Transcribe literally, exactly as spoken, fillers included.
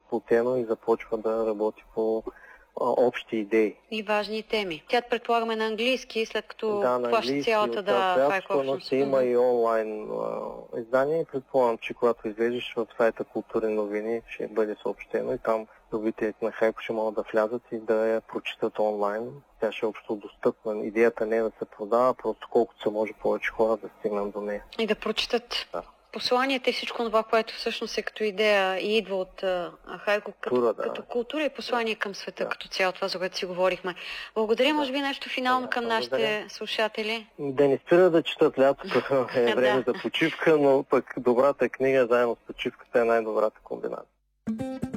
по-сплотено и започва да работи по а, общи идеи. И важни теми. Тя предполагаме на английски, след като Да, на плаща английски, цялата да но ще има и онлайн а, издание. Предполагам, че когато излезеш в сайта Културни новини, ще бъде съобщено и там любителите на Хайко ще могат да влязат и да я прочитат онлайн. Тя ще е общо достъпна. Идеята не е да се продава, просто колкото се може повече хора да стигнат до нея. И да прочитат да. посланията и всичко това, което всъщност е като идея и идва от Хайко, като култура, да. като култура и послание да. към света, да. като цяло това, за което си говорихме. Благодаря, да. може би нещо финално да, към нашите благодаря. слушатели. Да не спира да четат, лятото е време за почивка, но пък добрата книга заедно с почивката е най-добрата комбинация.